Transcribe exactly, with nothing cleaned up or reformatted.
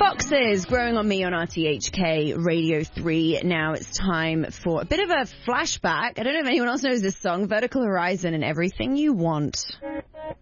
Foxes, Growing on Me on R T H K Radio three. Now it's time for a bit of a flashback. I don't know if anyone else knows this song, Vertical Horizon and Everything You Want.